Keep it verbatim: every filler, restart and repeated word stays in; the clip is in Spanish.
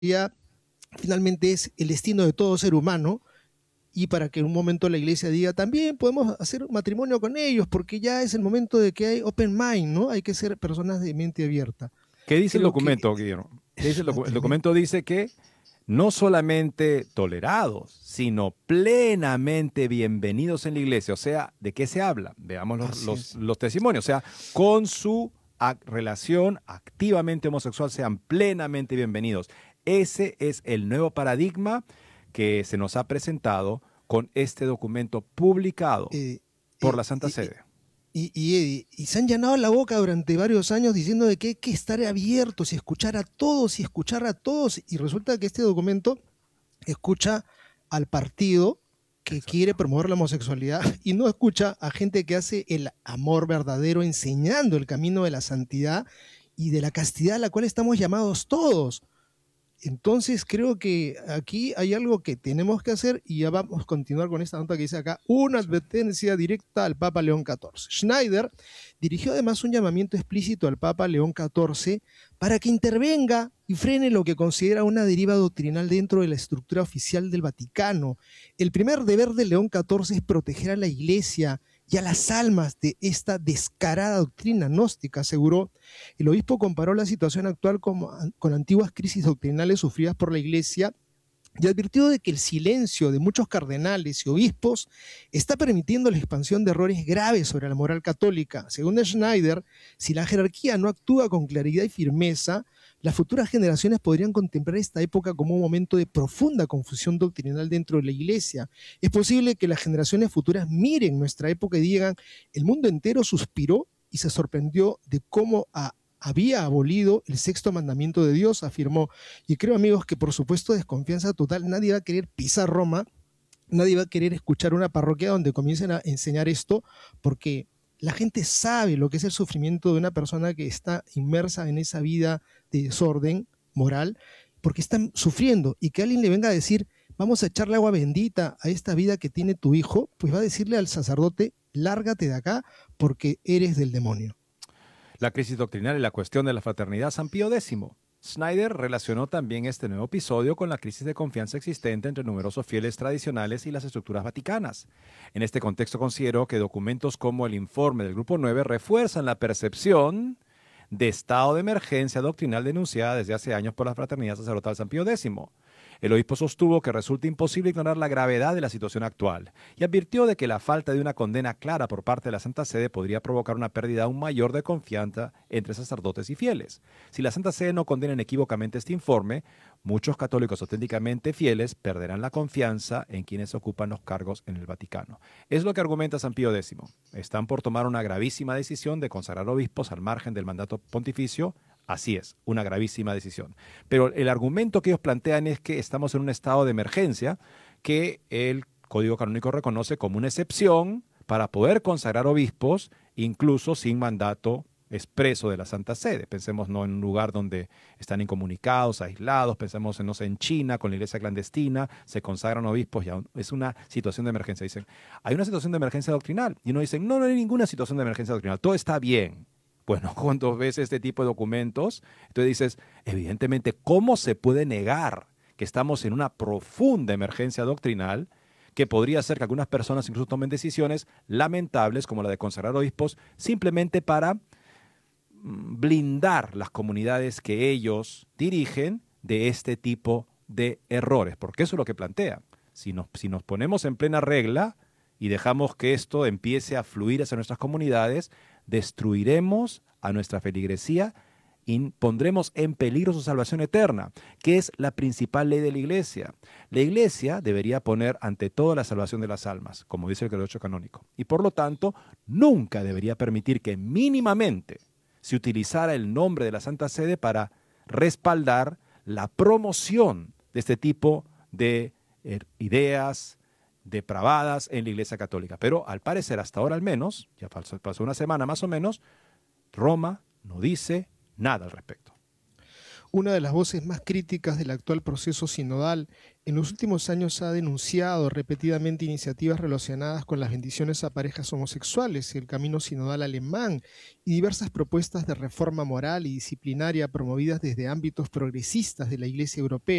finalmente es el destino de todo ser humano, y para que en un momento la iglesia diga, también podemos hacer matrimonio con ellos, porque ya es el momento de que hay open mind, ¿no? Hay que ser personas de mente abierta. ¿Qué dice el Creo que documento, Guillermo? ¿Qué dice el, la docu el tremenda... documento dice que no solamente tolerados, sino plenamente bienvenidos en la iglesia. O sea, ¿de qué se habla? Veamos los, Así los, es. los testimonios. O sea, con su ac relación activamente homosexual sean plenamente bienvenidos. Ese es el nuevo paradigma que se nos ha presentado con este documento publicado Eh, por eh, la Santa eh, Sede. Y, y, y se han llenado la boca durante varios años diciendo de que hay que estar abiertos y escuchar a todos y escuchar a todos. Y resulta que este documento escucha al partido que Exacto. quiere promover la homosexualidad y no escucha a gente que hace el amor verdadero, enseñando el camino de la santidad y de la castidad a la cual estamos llamados todos. Entonces creo que aquí hay algo que tenemos que hacer, y ya vamos a continuar con esta nota que dice acá: una advertencia directa al Papa León catorce. Schneider dirigió además un llamamiento explícito al Papa León catorce para que intervenga y frene lo que considera una deriva doctrinal dentro de la estructura oficial del Vaticano. El primer deber de León catorce es proteger a la Iglesia y a las almas de esta descarada doctrina gnóstica, aseguró. El obispo comparó la situación actual con, con antiguas crisis doctrinales sufridas por la Iglesia y advirtió de que el silencio de muchos cardenales y obispos está permitiendo la expansión de errores graves sobre la moral católica. Según Schneider, si la jerarquía no actúa con claridad y firmeza, las futuras generaciones podrían contemplar esta época como un momento de profunda confusión doctrinal dentro de la Iglesia. Es posible que las generaciones futuras miren nuestra época y digan: el mundo entero suspiró y se sorprendió de cómo a había abolido el sexto mandamiento de Dios, afirmó. Y creo, amigos, que por supuesto desconfianza total. Nadie va a querer pisar Roma, nadie va a querer escuchar una parroquia donde comiencen a enseñar esto, porque la gente sabe lo que es el sufrimiento de una persona que está inmersa en esa vida de desorden moral, porque están sufriendo, y que alguien le venga a decir: vamos a echarle agua bendita a esta vida que tiene tu hijo, pues va a decirle al sacerdote: lárgate de acá porque eres del demonio. La crisis doctrinal y la cuestión de la fraternidad. San Pío X. Schneider relacionó también este nuevo episodio con la crisis de confianza existente entre numerosos fieles tradicionales y las estructuras vaticanas. En este contexto consideró que documentos como el informe del Grupo nueve refuerzan la percepción de estado de emergencia doctrinal denunciada desde hace años por la Fraternidad Sacerdotal San Pío X. El obispo sostuvo que resulta imposible ignorar la gravedad de la situación actual y advirtió de que la falta de una condena clara por parte de la Santa Sede podría provocar una pérdida aún mayor de confianza entre sacerdotes y fieles. Si la Santa Sede no condena inequívocamente este informe, muchos católicos auténticamente fieles perderán la confianza en quienes ocupan los cargos en el Vaticano. Es lo que argumenta San Pío X. Están por tomar una gravísima decisión de consagrar obispos al margen del mandato pontificio. Así es, una gravísima decisión. Pero el argumento que ellos plantean es que estamos en un estado de emergencia que el Código Canónico reconoce como una excepción para poder consagrar obispos, incluso sin mandato expreso de la Santa Sede. Pensemos no en un lugar donde están incomunicados, aislados, pensemos en, no sé, en China, con la iglesia clandestina, se consagran obispos, ya es una situación de emergencia. Dicen, hay una situación de emergencia doctrinal. Y uno dice, no, no hay ninguna situación de emergencia doctrinal, todo está bien. Bueno, cuando ves este tipo de documentos, entonces dices, evidentemente, ¿cómo se puede negar que estamos en una profunda emergencia doctrinal que podría hacer que algunas personas incluso tomen decisiones lamentables como la de consagrar obispos simplemente para blindar las comunidades que ellos dirigen de este tipo de errores? Porque eso es lo que plantea. Si nos, si nos ponemos en plena regla y dejamos que esto empiece a fluir hacia nuestras comunidades, destruiremos a nuestra feligresía y pondremos en peligro su salvación eterna, que es la principal ley de la Iglesia. La Iglesia debería poner ante todo la salvación de las almas, como dice el derecho canónico, y por lo tanto nunca debería permitir que mínimamente se utilizara el nombre de la Santa Sede para respaldar la promoción de este tipo de eh, ideas depravadas en la Iglesia Católica. Pero al parecer, hasta ahora al menos, ya pasó una semana más o menos, Roma no dice nada al respecto. una de las voces más críticas del actual proceso sinodal, en los últimos años ha denunciado repetidamente iniciativas relacionadas con las bendiciones a parejas homosexuales, el camino sinodal alemán y diversas propuestas de reforma moral y disciplinaria promovidas desde ámbitos progresistas de la Iglesia Europea.